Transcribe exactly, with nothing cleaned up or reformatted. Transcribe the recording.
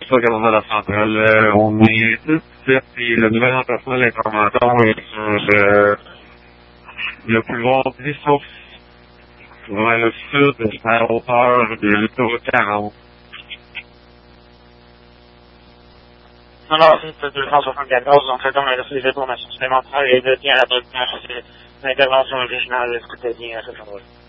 ça que dans la centrale, euh, on est tout fait, puis le nouvel emplacement de l'information est sur le, le couloir dix sauf vers le sud, à la hauteur de l'autoroute quarante. Non, non, c'est deux cent soixante-quatorze, donc on a reçu des informations supplémentaires et de bien la bonne place. L'intervention originale, écoutez bien à ce endroit.